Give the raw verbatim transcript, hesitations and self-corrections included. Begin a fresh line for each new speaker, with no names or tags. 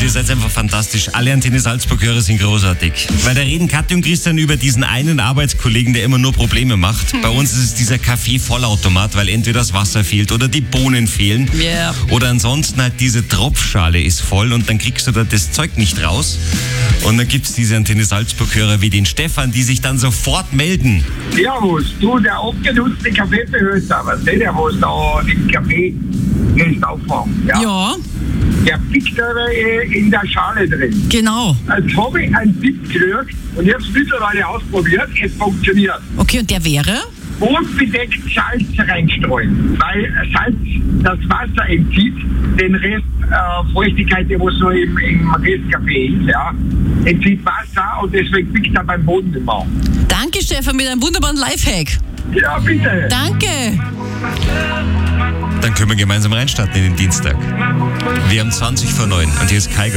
Also ihr seid einfach fantastisch. Alle Antenne Salzburg-Hörer sind großartig. Weil da reden Kathi und Christian über diesen einen Arbeitskollegen, der immer nur Probleme macht. Bei uns ist es dieser Kaffee-Vollautomat, weil entweder das Wasser fehlt oder die Bohnen fehlen.
Yeah.
Oder ansonsten halt diese Tropfschale ist voll und dann kriegst du da das Zeug nicht raus. Und dann gibt es diese Antenne Salzburg-Hörer wie den Stefan, die sich dann sofort melden.
Servus, du, der abgenutzte Kaffeebehälter, was ist der, was da im Kaffee ist aufmacht? Ja.
Ja,
Der pickt aber äh, in der Schale drin.
genau.
Jetzt habe ich einen Tipp gekriegt und ich habe es mittlerweile ausprobiert, es funktioniert.
Okay, und der wäre?
Bodenbedeckt Salz reinstreuen, weil Salz das Wasser entzieht, den Rest äh, Feuchtigkeit, die was noch im, im Restkaffee ist, ja, entzieht Wasser und deswegen pickt er beim Boden immer.
Danke, Stefan, mit einem wunderbaren Lifehack.
Ja, bitte.
Danke.
Dann können wir gemeinsam reinstarten in den Dienstag. Wir haben zwanzig vor neun und hier ist Kai